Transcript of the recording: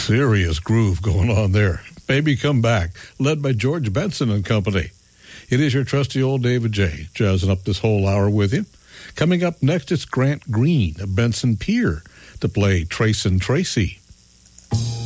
serious groove going on there. Baby Come Back, led by George Benson and Company. It is your trusty old David J. jazzing up this whole hour with you. Coming up next, it's Grant Green of Benson Pier to play Trace and Tracy.